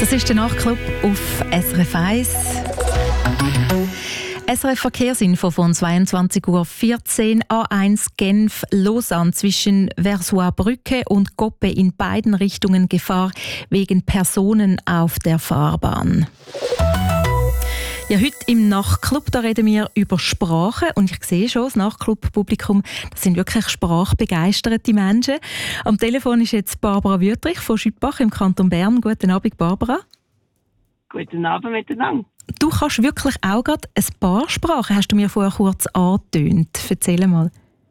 Das ist der Nachtclub auf SRF 1. SRF Verkehrsinfo von 22:14 Uhr. A1 Genf-Lausanne zwischen Versoix-Brücke und Goppe in beiden Richtungen Gefahr wegen Personen auf der Fahrbahn. Ja, heute im Nachtclub, da reden wir über Sprache und ich sehe schon, das Nachtclub-Publikum, das sind wirklich sprachbegeisterte Menschen. Am Telefon ist jetzt Barbara Wüttrich von Schüppach im Kanton Bern. Guten Abend, Barbara. Guten Abend miteinander. Du kannst wirklich auch gerade ein paar Sprachen, hast du mir vorher kurz angetönt. Erzähl mal.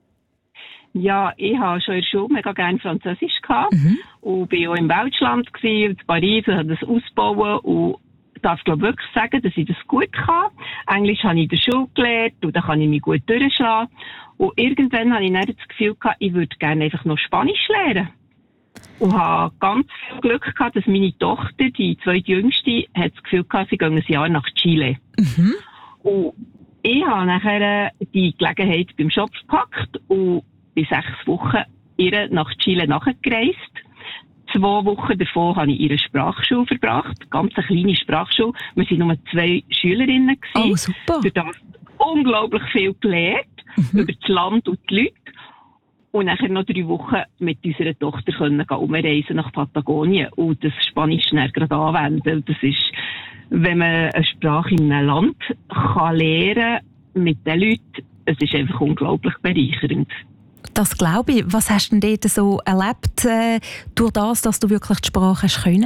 Ja, ich habe schon in der Schule mega gerne Französisch gehabt und war auch im Weltschland und in Paris und habe das ausbauen und darf wirklich sagen, dass ich das gut kann. Englisch habe ich in der Schule gelernt und da kann ich mich gut durchschlagen. Und irgendwann habe ich dann das Gefühl gehabt, ich würde gerne einfach noch Spanisch lernen. Und habe ganz viel Glück gehabt, dass meine Tochter, die zweitjüngste, hat das Gefühl gehabt, sie gehen ein Jahr nach Chile. Und ich habe nachher die Gelegenheit beim Shop gepackt und in 6 Wochen ihr nach Chile nachgereist. 2 Wochen davon habe ich in ihrer Sprachschule verbracht. Ganz eine kleine Sprachschule. Wir waren nur 2 Schülerinnen. Oh, super. Durch das unglaublich viel gelernt. Über das Land und die Leute. Und nachher noch 3 Wochen mit unserer Tochter können umreisen nach Patagonien. Und das Spanisch dann gerade anwenden. Das ist, wenn man eine Sprache in einem Land kann lernen mit den Leuten, es ist einfach unglaublich bereichernd. Das glaube ich. Was hast du denn dort so erlebt, durch das, dass du wirklich die Sprache können?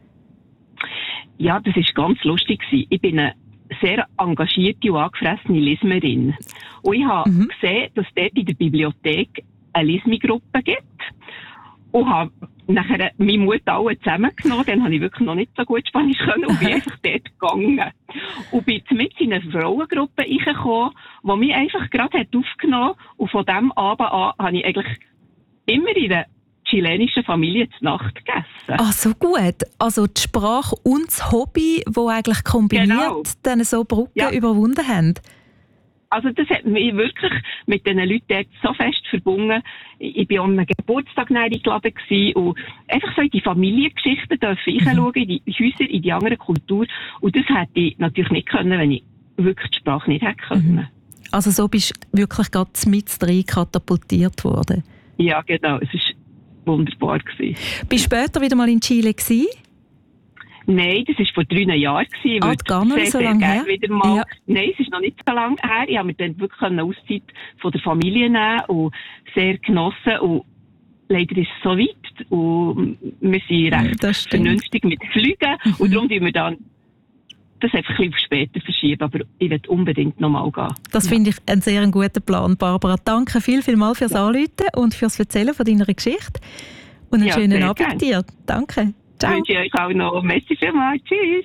Ja, das war ganz lustig. Ich bin eine sehr engagierte und angefressene Leserin. Und ich habe gesehen, dass es dort in der Bibliothek eine Lesegruppe gibt. Und habe nachher meinen Mut alle zusammengenommen. Dann habe ich wirklich noch nicht so gut Spanisch können und bin einfach dort gegangen. Und bin mit in eine Frauengruppe reingekommen, die mich einfach gerade aufgenommen hat. Und von dem Abend an habe ich eigentlich immer in einer chilenischen Familie zur Nacht gegessen. Ah, so gut. Also die Sprache und das Hobby, das eigentlich kombiniert dann so Brücken überwunden haben. Also das hat mich wirklich mit diesen Leuten dort so fest verbunden. Ich war an einem Geburtstag eingeladen und einfach so in die Familiengeschichten reinschauen, in die Häuser, in die andere Kultur. Und das hätte ich natürlich nicht können, wenn ich wirklich die Sprache nicht hätte können. Also so bist du wirklich gerade mit rein katapultiert worden? Ja, genau. Es war wunderbar. Bist du später wieder mal in Chile gewesen? Nein, das war vor 3 Jahren. Ich würde gar noch nicht so lange her? Wieder mal. Ja. Nein, es ist noch nicht so lange her. Ich habe mir dann wirklich eine Auszeit von der Familie nehmen und sehr genossen. Und leider ist es so weit. Und wir sind recht vernünftig mit Flügen. Und darum tun wir dann das einfach ein bisschen auf später verschieben. Aber ich will unbedingt noch mal gehen. Das finde ich einen sehr guten Plan, Barbara. Danke vielmals fürs Anrufen und fürs Erzählen von deiner Geschichte. Und einen schönen Abend dir. Danke. Ciao. Wünsche ich euch auch noch. Merci vielmals. Tschüss.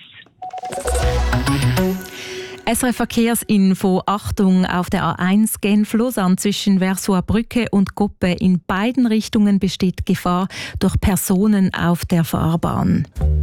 SRF Verkehrsinfo. Achtung, auf der A1 Genf-Lausanne zwischen Versoix-Brücke und Goppe in beiden Richtungen besteht Gefahr durch Personen auf der Fahrbahn.